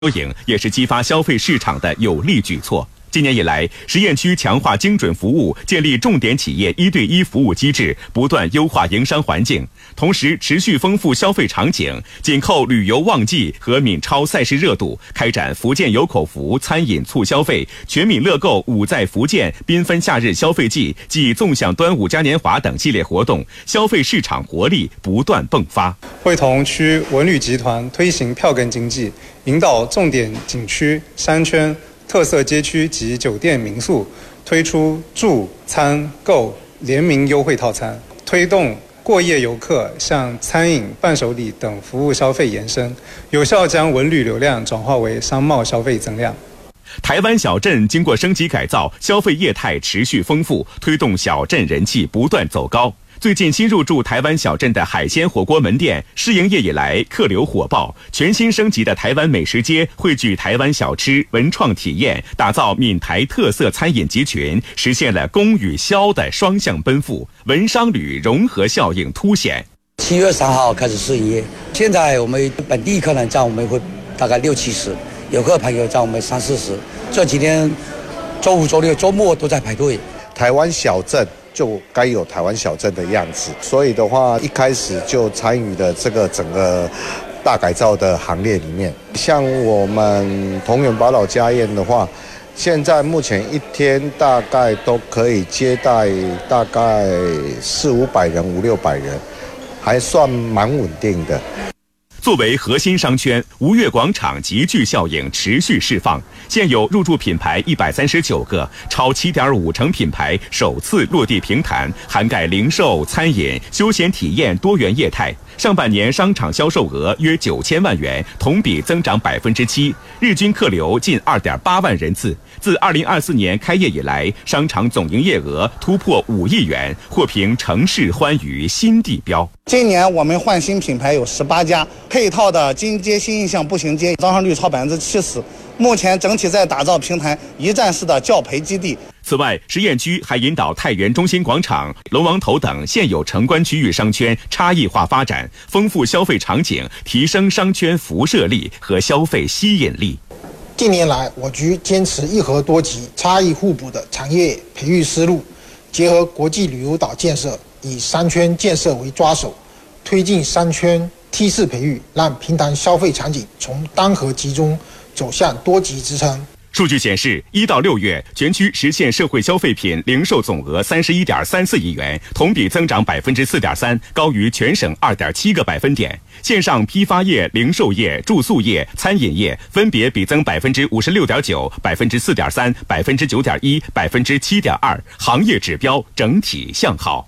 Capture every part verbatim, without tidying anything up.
影也是激发消费市场的有力举措。今年以来，实验区强化精准服务，建立重点企业一对一服务机制，不断优化营商环境，同时持续丰富消费场景。紧扣旅游旺季和闽超赛事热度，开展福建有口福餐饮促消费、全民乐购五在福建缤纷夏日消费季暨纵享端午嘉年华等系列活动，消费市场活力不断迸发。 会同区文旅集团推行票根经济，引导重点景区、商圈、特色街区及酒店民宿推出住餐购联名优惠套餐，推动过夜游客向餐饮、伴手礼等服务消费延伸，有效将文旅流量转化为商贸消费增量。 台湾小镇经过升级改造，消费业态持续丰富，推动小镇人气不断走高。最近新入驻台湾小镇的海鲜火锅门店，试营业以来客流火爆。全新升级的台湾美食街汇聚台湾小吃、文创体验，打造闽台特色餐饮集群，实现了供与销的双向奔赴，文商旅融合效应凸显。 七月三号开始试营业，现在我们本地客人占我们会大概六七十，游客朋友占我们三四十。这几天周五、周六、周末都在排队。 台湾小镇就该有台湾小镇的样子，所以的话，一开始就参与了这个整个大改造的行列里面。像我们同源宝岛家宴的话，现在目前一天大概都可以接待大概四五百人、五六百人，还算蛮稳定的。 作为核心商圈，吴越广场集聚效应持续释放，现有入驻品牌一百三十九个，超 七点五 成品牌首次落地平台，涵盖零售、餐饮、休闲体验多元业态。上半年商场销售额约九千万元，同比增长百分之七，日均客流近二点八万人次。自二零二四年开业以来，商场总营业额突破五亿元，获评城市欢愉新地标。 今年我们换新品牌有十八家，配套的金街新印象步行街招商率超百分之七十。目前整体在打造平台一站式的教培基地。 此外，实验区还引导太原中心广场、龙王头等现有城关区域商圈差异化发展，丰富消费场景，提升商圈辐射力和消费吸引力。 近年来，我局坚持一核多级、差异互补的产业培育思路，结合国际旅游岛建设，以商圈建设为抓手，推进商圈梯次培育，让平台消费场景从单核集中走向多级支撑。 数据显示，一到六月，全区实现社会消费品零售总额三十一点三四亿元，同比增长百分之四点三，高于全省二点七个百分点。线上批发业、零售业、住宿业、餐饮业分别比增百分之五十六点九、百分之四点三、百分之九点一、百分之七点二，行业指标整体向好。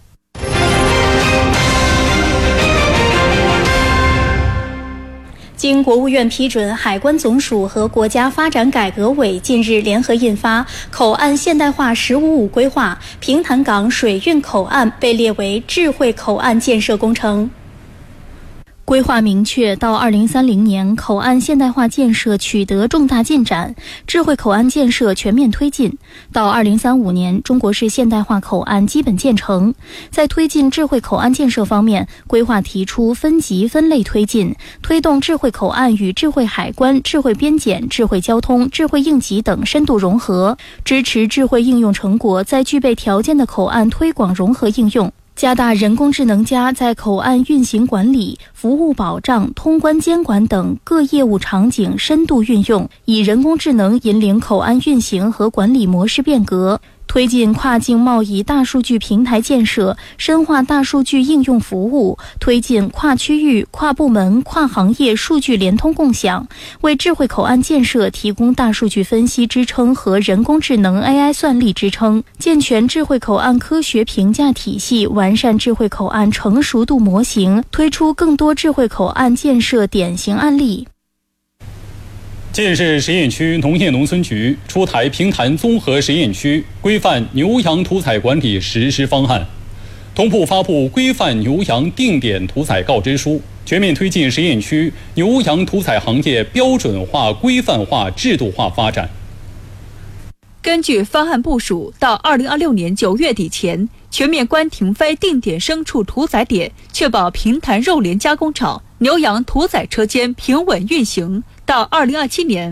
经国务院批准，海关总署和国家发展改革委近日联合印发《口岸现代化“十五五”规划》，平潭港水运口岸被列为智慧口岸建设工程。规划明确，到二零三零年，口岸现代化建设取得重大进展，智慧口岸建设全面推进。到二零三五年，中国式现代化口岸基本建成。在推进智慧口岸建设方面，规划提出分级分类推进，推动智慧口岸与智慧海关、智慧边检、智慧交通、智慧应急等深度融合，支持智慧应用成果在具备条件的口岸推广融合应用。加大人工智能加在口岸运行管理、服务保障、通关监管等各业务场景深度运用，以人工智能引领口岸运行和管理模式变革。推进跨境贸易大数据平台建设，深化大数据应用服务，推进跨区域、跨部门、跨行业数据联通共享，为智慧口岸建设提供大数据分析支撑和人工智能 A I 算力支撑，健全智慧口岸科学评价体系，完善智慧口岸成熟度模型，推出更多智慧口岸建设典型案例。 近日，实验区农业农村局出台平潭综合实验区规范牛羊屠宰管理实施方案，同步发布规范牛羊定点屠宰告知书，全面推进实验区牛羊屠宰行业标准化、规范化、制度化发展。 根据方案部署，到二零二六年九月底前，全面关停非定点牲畜屠宰点，确保平潭肉联加工厂、牛羊屠宰车间平稳运行， 到二零二七年。